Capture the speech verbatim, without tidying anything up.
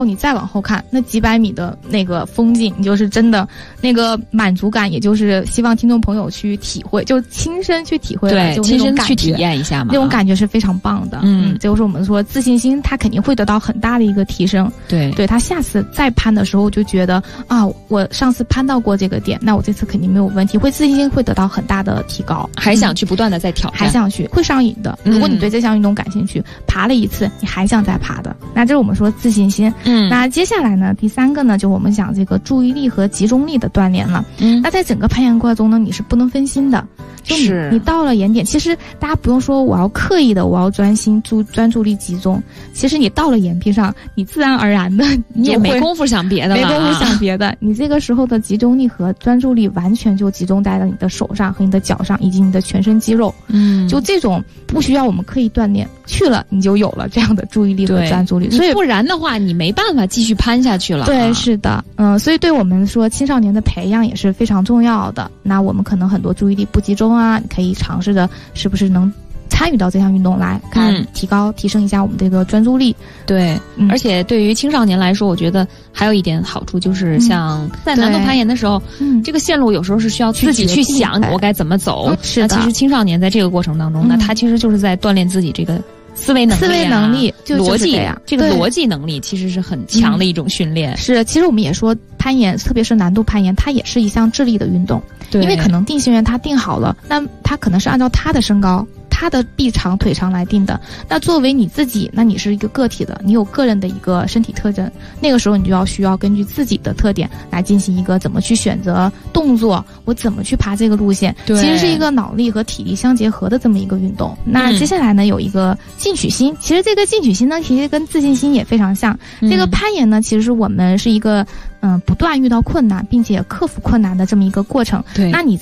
你再往后看那几百米的那个风景，你就是真的那个满足感，也就是希望听众朋友去体会，就亲身去体会， 对， 就亲身去体验一下嘛， 那种感觉是非常棒的。 嗯， 嗯就是我们说自信心，它肯定会得到很大的一个提升。 对， 对他下次再攀的时候，就觉得啊，我上次攀到过这个点，那我这次肯定没有问题，会自信心会得到很大的提高， 还想去不断的在挑战， 还想去，会上瘾的。如果你对这项运动感兴趣，嗯、爬了一次，你还想再爬的，那这是我们说自信心。 嗯， 那接下来呢，第三个呢，就我们讲这个注意力和集中力的锻炼了。 嗯， 那在整个攀岩过程中呢，你是不能分心的。就你是你到了岩点，其实大家不用说我要刻意的，我要专心注专注力集中。其实你到了岩壁上，你自然而然的，你也没功夫想别的了， 没功夫想别的。你这个时候的集中力和专注力完全就集中在了你的手上和你的脚上，以及你的全身肌肉。 嗯， 就这种不需要我们刻意锻炼，去了你就有了这样的注意力和专注力。所以不然的话，你没办法继续攀下去了。 对，是的，嗯，所以对我们说青少年的培养也是非常重要的。那我们可能很多注意力不集中啊，你可以尝试着是不是能参与到这项运动来，看提高、嗯、提升一下我们这个专注力。 对、嗯，而且对于青少年来说，我觉得还有一点好处就是像在难度攀岩的时候，嗯，这个线路有时候是需要自己去想我该怎么走。嗯、 是的， 那其实青少年在这个过程当中呢，嗯、他其实就是在锻炼自己这个思维能力、啊、 思维能力、 就逻辑这样， 这个逻辑能力其实是很强的一种训练。 嗯、是，其实我们也说攀岩，特别是难度攀岩，它也是一项智力的运动。对，因为可能定心圆它定好了，那它可能是按照它的身高、他的臂长腿长来定的。那作为你自己，那你是一个个体的，你有个人的一个身体特征，那个时候你就要需要根据自己的特点来进行一个怎么去选择动作，我怎么去爬这个路线，其实是一个脑力和体力相结合的这么一个运动。那接下来呢，有一个进取心，其实这个进取心呢，其实跟自信心也非常像。嗯、这个攀岩呢，其实是我们是一个嗯、呃、不断遇到困难并且克服困难的这么一个过程。 对， 那你